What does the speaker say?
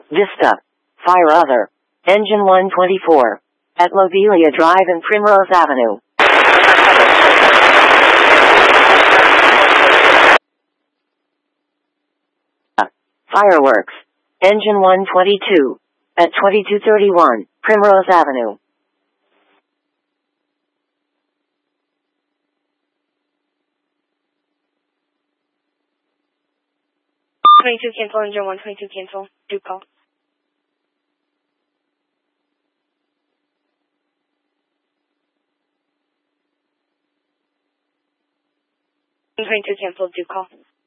Vista. Fire other. Engine 124. At Lobelia Drive and Primrose Avenue. Fireworks. Engine 122. At 2231, Primrose Avenue. cancel, engine 122 cancel. Do call. 22 cancel, do call.